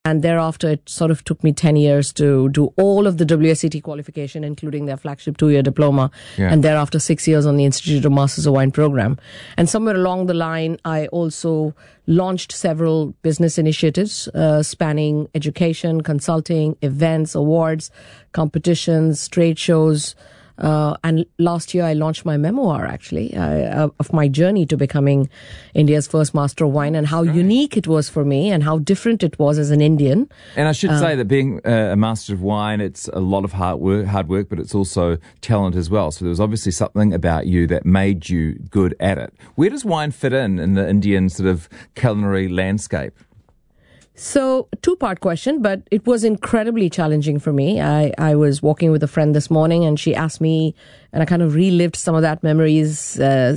And thereafter, it sort of took me 10 years to do all of the WSET qualification, including their flagship 2-year diploma. Yeah. And thereafter, 6 years on the Institute of Masters of Wine program. And somewhere along the line, I also launched several business initiatives spanning education, consulting, events, awards, competitions, trade shows. And last year, I launched my memoir, actually, of my journey to becoming India's first master of wine and how unique it was for me and how different it was as an Indian. And I should say that being a master of wine, it's a lot of hard work, but it's also talent as well. So there was obviously something about you that made you good at it. Where does wine fit in the Indian sort of culinary landscape? So, two-part question, but it was incredibly challenging for me. I was walking with a friend this morning and she asked me, and I kind of relived some of that memories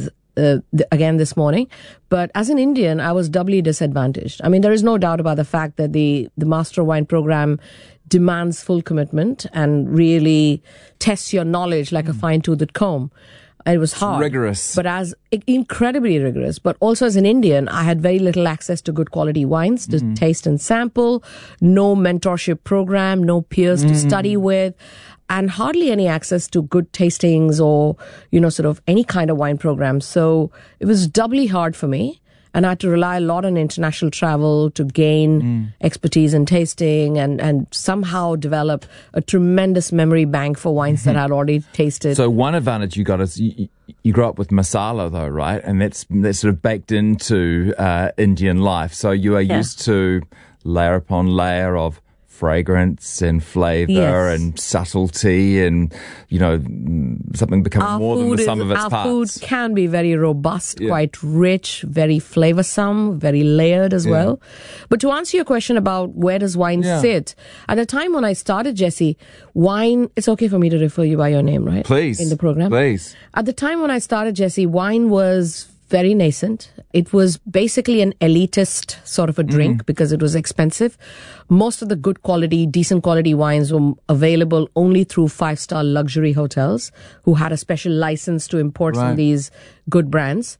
again this morning. But as an Indian, I was doubly disadvantaged. I mean, there is no doubt about the fact that the Master of Wine program demands full commitment and really tests your knowledge like a fine-toothed comb. It was hard. Rigorous. But incredibly rigorous. But also as an Indian, I had very little access to good quality wines to taste and sample, no mentorship program, no peers to study with, and hardly any access to good tastings or, sort of any kind of wine program. So it was doubly hard for me. And I had to rely a lot on international travel to gain expertise in tasting and somehow develop a tremendous memory bank for wines that I'd already tasted. So one advantage you got is you grew up with masala, though, right? And that's sort of baked into Indian life. So you are used to layer upon layer of fragrance and flavor and subtlety and, something becoming more than the sum of its parts. Our food can be very robust, quite rich, very flavorsome, very layered as well. But to answer your question about where does wine sit, at the time when I started, Jesse, wine, it's okay for me to refer you by your name, right? Please. In the program. Please. At the time when I started, Jesse, wine was very nascent. It was basically an elitist sort of a drink because it was expensive. Most of the good quality, decent quality wines were available only through 5-star luxury hotels who had a special license to import from these good brands.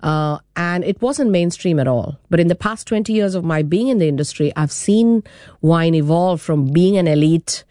And it wasn't mainstream at all. But in the past 20 years of my being in the industry, I've seen wine evolve from being an elite,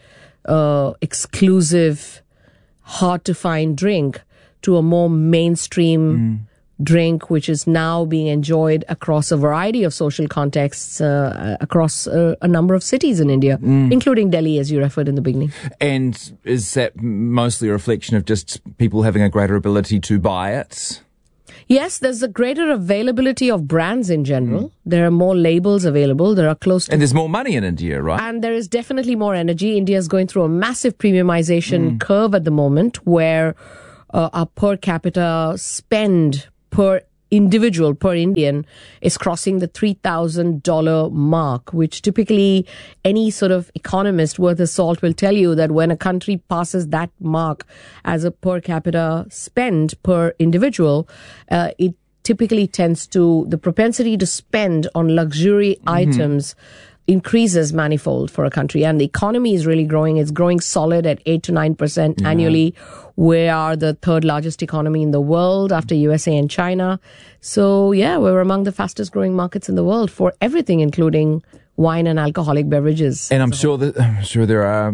exclusive, hard to find drink to a more mainstream drink, which is now being enjoyed across a variety of social contexts, across a number of cities in India, including Delhi, as you referred in the beginning. And is that mostly a reflection of just people having a greater ability to buy it? Yes, there's a greater availability of brands in general. There are more labels available. There are close to... And there's more money in India, right? And there is definitely more energy. India is going through a massive premiumization curve at the moment where our per capita spend per individual, per Indian, is crossing the $3,000 mark, which typically any sort of economist worth of salt will tell you that when a country passes that mark as a per capita spend per individual, it typically tends to, the propensity to spend on luxury items increases manifold for a country. And the economy is really growing. It's growing solid at 8 to 9% annually. We are the third largest economy in the world after USA and China. So, we're among the fastest growing markets in the world for everything, including wine and alcoholic beverages. And I'm sure there are,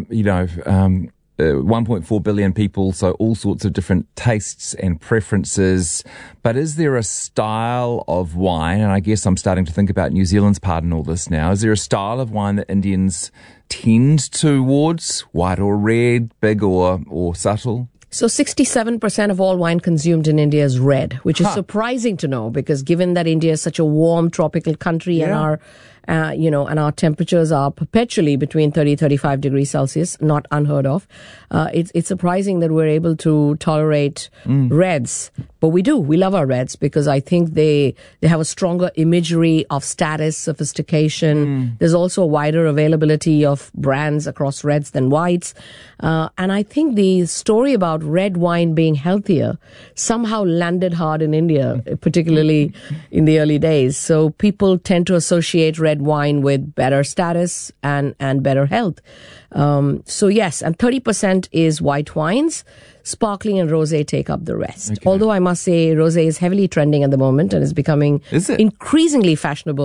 1.4 billion people, so all sorts of different tastes and preferences. But is there a style of wine, and I guess I'm starting to think about New Zealand's part in all this now, is there a style of wine that Indians tend towards, white or red, big or subtle? So 67% of all wine consumed in India is red, which is surprising to know because given that India is such a warm tropical country and our and our temperatures are perpetually between 30, 35 degrees Celsius, not unheard of. It's surprising that we're able to tolerate reds, but we do. We love our reds because I think they have a stronger imagery of status, sophistication. There's also a wider availability of brands across reds than whites. And I think the story about red wine being healthier somehow landed hard in India, particularly in the early days. So people tend to associate red wine with better status and better health. So yes, and 30% is white wines. Sparkling and rosé take up the rest. Okay. Although I must say rosé is heavily trending at the moment and is becoming increasingly fashionable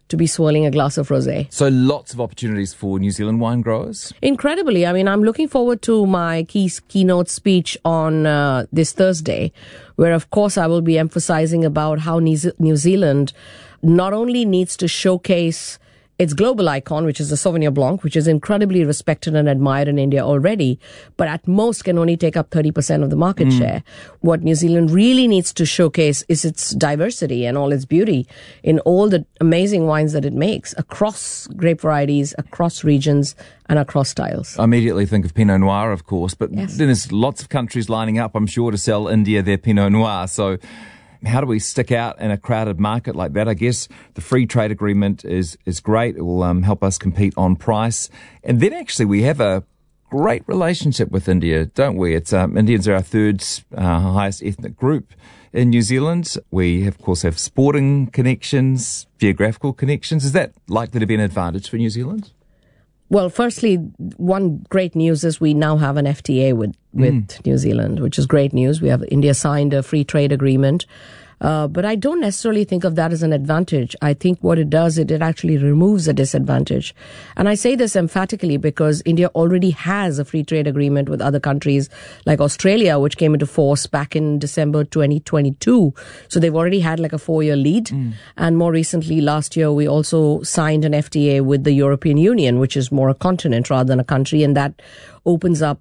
to be swirling a glass of rosé. So lots of opportunities for New Zealand wine growers. Incredibly. I mean, I'm looking forward to my keynote speech on this Thursday, where, of course, I will be emphasizing about how New Zealand not only needs to showcase its global icon, which is the Sauvignon Blanc, which is incredibly respected and admired in India already, but at most can only take up 30% of the market share. What New Zealand really needs to showcase is its diversity and all its beauty in all the amazing wines that it makes across grape varieties, across regions, and across styles. I immediately think of Pinot Noir, of course, but Yes. then there's lots of countries lining up, I'm sure, to sell India their Pinot Noir. So how do we stick out in a crowded market like that? I guess the free trade agreement is great. It will help us compete on price. And then actually we have a great relationship with India, don't we? It's Indians are our third highest ethnic group in New Zealand. We, of course, have sporting connections, geographical connections. Is that likely to be an advantage for New Zealand? Well, firstly, one great news is we now have an FTA with New Zealand, which is great news. India signed a free trade agreement. But I don't necessarily think of that as an advantage. I think what it does, it actually removes a disadvantage. And I say this emphatically because India already has a free trade agreement with other countries like Australia, which came into force back in December 2022. So they've already had like a 4-year lead. And more recently, last year, we also signed an FTA with the European Union, which is more a continent rather than a country. And that opens up,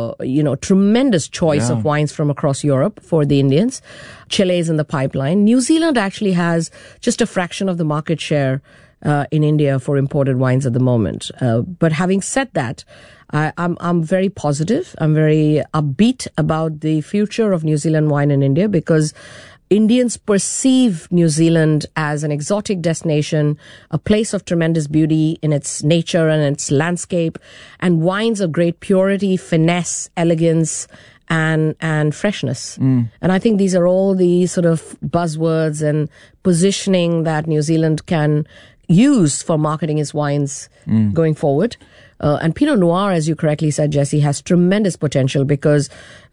tremendous choice of wines from across Europe for the Indians. Chile is in the pipeline. New Zealand actually has just a fraction of the market share in India for imported wines at the moment. But having said that, I'm very positive. I'm very upbeat about the future of New Zealand wine in India because Indians perceive New Zealand as an exotic destination, a place of tremendous beauty in its nature and its landscape, and wines of great purity, finesse, elegance, and freshness. And I think these are all the sort of buzzwords and positioning that New Zealand can use for marketing its wines going forward. And Pinot Noir, as you correctly said, Jesse, has tremendous potential because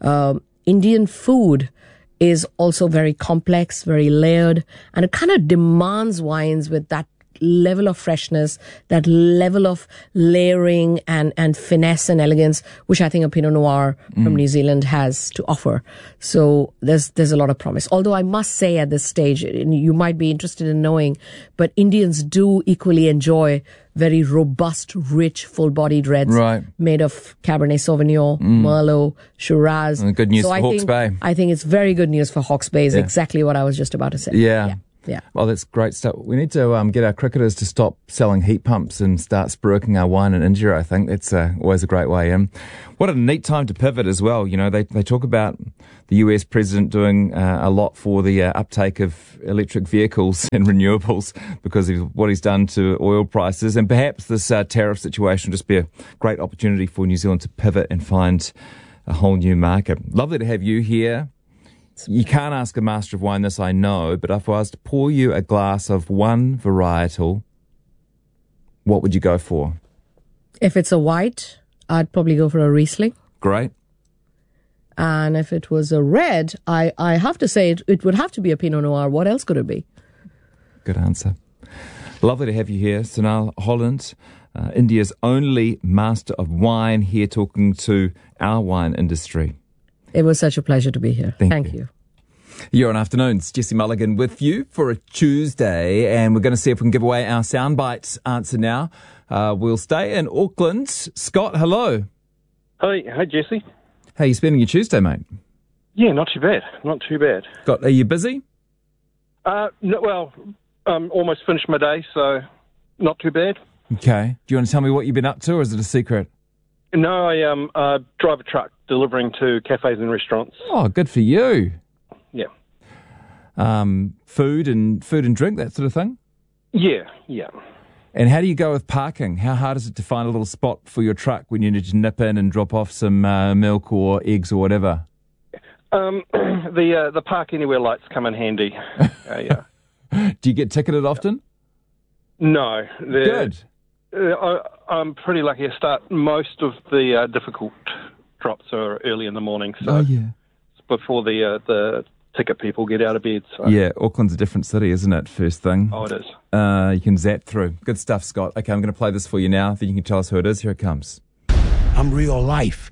Indian food is also very complex, very layered, and it kind of demands wines with that level of freshness, that level of layering and finesse and elegance, which I think a Pinot Noir from New Zealand has to offer. So there's a lot of promise. Although I must say at this stage, you might be interested in knowing, but Indians do equally enjoy very robust, rich, full-bodied reds made of Cabernet Sauvignon, Merlot, Shiraz. And good news for Hawke's Bay. I think it's very good news for Hawke's Bay is exactly what I was just about to say. Yeah. Yeah. Well, that's great stuff. We need to get our cricketers to stop selling heat pumps and start spruiking our wine in India, I think. That's always a great way in. What a neat time to pivot as well. You know, they talk about the US president doing a lot for the uptake of electric vehicles and renewables because of what he's done to oil prices. And perhaps this tariff situation will just be a great opportunity for New Zealand to pivot and find a whole new market. Lovely to have you here. You can't ask a master of wine this, I know, but if I was to pour you a glass of one varietal, what would you go for? If it's a white, I'd probably go for a Riesling. Great. And if it was a red, I have to say it would have to be a Pinot Noir. What else could it be? Good answer. Lovely to have you here, Sonal Holland, India's only master of wine, here talking to our wine industry. It was such a pleasure to be here. Thank you. You're on Afternoons. Jesse Mulligan with you for a Tuesday, and we're going to see if we can give away our soundbites answer now. We'll stay in Auckland. Scott, hello. Hi, Jesse. How are you spending your Tuesday, mate? Yeah, not too bad. Not too bad. Are you busy? No, well, almost finished my day, so not too bad. Okay. Do you want to tell me what you've been up to, or is it a secret? No, I drive a truck delivering to cafes and restaurants. Oh, good for you. Yeah. Food and drink, that sort of thing? Yeah. And how do you go with parking? How hard is it to find a little spot for your truck when you need to nip in and drop off some milk or eggs or whatever? The Park Anywhere lights come in handy. Yeah. Do you get ticketed often? No. Good. I'm pretty lucky. I start most of the difficult drops are early in the morning, so before the ticket people get out of bed. So. Yeah, Auckland's a different city, isn't it? First thing. Oh, it is. You can zap through. Good stuff, Scott. Okay, I'm going to play this for you now. Then you can tell us who it is. Here it comes. I'm real life.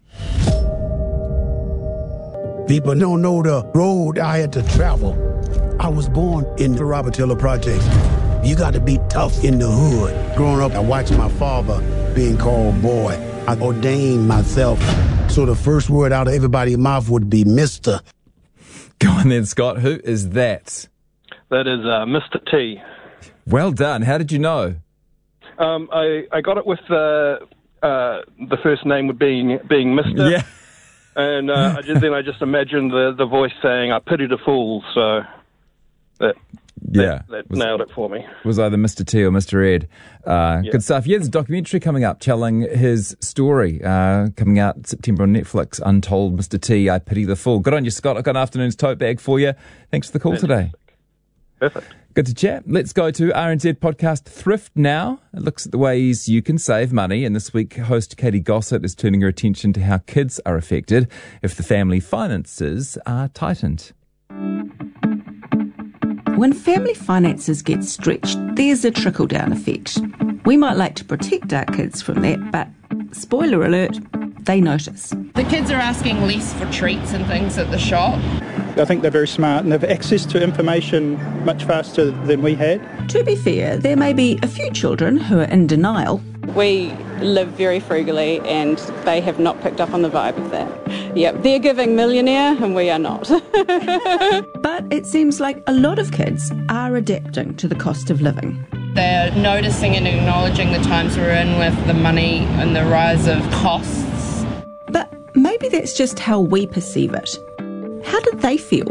People don't know the road I had to travel. I was born in the Robertilla Projects. You got to be tough in the hood. Growing up, I watched my father being called boy. I ordained myself. So the first word out of everybody's mouth would be Mr. Go on then, Scott. Who is that? That is Mr. T. Well done. How did you know? I got it with the first name would being Mr. Yeah. And I just imagined the voice saying, "I pity the fools." So that nailed it for me. Was either Mr. T or Mr. Ed. Good stuff. Yeah, there's a documentary coming up telling his story, coming out September on Netflix, Untold Mr. T, I Pity the Fool. Good on you, Scott. I've got an afternoon's tote bag for you. Thanks for the call today. Perfect. Good to chat. Let's go to RNZ podcast Thrift now. It looks at the ways you can save money. And this week, host Katie Gossett is turning her attention to how kids are affected if the family finances are tightened. When family finances get stretched, there's a trickle-down effect. We might like to protect our kids from that, but spoiler alert, they notice. The kids are asking less for treats and things at the shop. I think they're very smart and have access to information much faster than we had. To be fair, there may be a few children who are in denial. We live very frugally and they have not picked up on the vibe of that. Yep, they're giving millionaire and we are not. But it seems like a lot of kids are adapting to the cost of living. They're noticing and acknowledging the times we're in with the money and the rise of costs. But maybe that's just how we perceive it. How did they feel?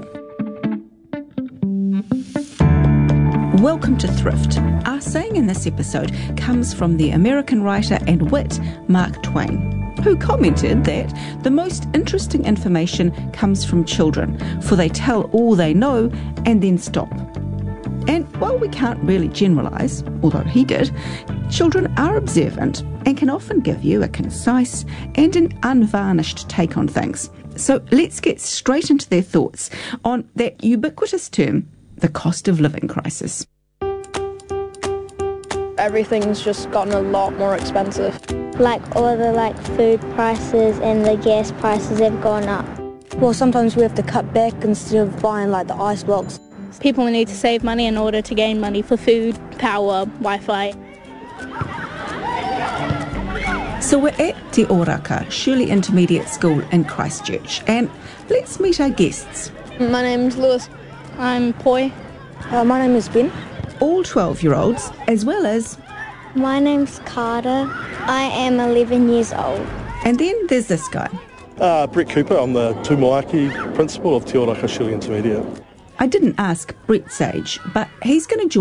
Welcome to Thrift. Our saying in this episode comes from the American writer and wit Mark Twain, who commented that the most interesting information comes from children, for they tell all they know and then stop. And while we can't really generalise, although he did, children are observant and can often give you a concise and an unvarnished take on things. So let's get straight into their thoughts on that ubiquitous term, the cost of living crisis. Everything's just gotten a lot more expensive. Like all the food prices and the gas prices have gone up. Well, sometimes we have to cut back instead of buying the ice blocks. People need to save money in order to gain money for food, power, Wi-Fi. So we're at Te Oraka, Shirley Intermediate School in Christchurch, and let's meet our guests. My name's Lewis. I'm Poi. My name is Ben. All 12-year-olds, as well as... My name's Carter. I am 11 years old. And then there's this guy. Brett Cooper. I'm the Tumuaki principal of Te Oraka Shirley Intermediate. I didn't ask Brett's age, but he's going to join